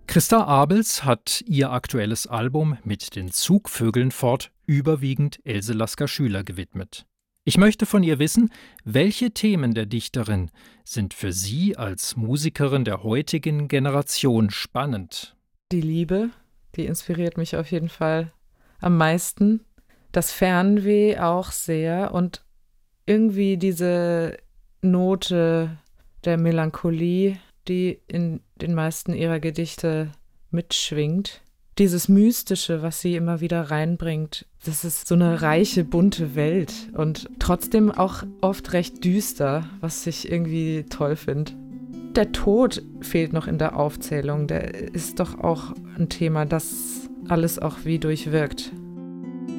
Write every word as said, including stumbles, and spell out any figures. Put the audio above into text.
Christa Abels hat ihr aktuelles Album Mit den Zugvögeln fort überwiegend Else Lasker-Schüler gewidmet. Ich möchte von ihr wissen, welche Themen der Dichterin sind für sie als Musikerin der heutigen Generation spannend? Die Liebe, die inspiriert mich auf jeden Fall am meisten. Das Fernweh auch sehr und irgendwie diese Note der Melancholie, die in den meisten ihrer Gedichte mitschwingt. Dieses Mystische, was sie immer wieder reinbringt, das ist so eine reiche, bunte Welt und trotzdem auch oft recht düster, was ich irgendwie toll finde. Der Tod fehlt noch in der Aufzählung, der ist doch auch ein Thema, das alles auch wie durchwirkt.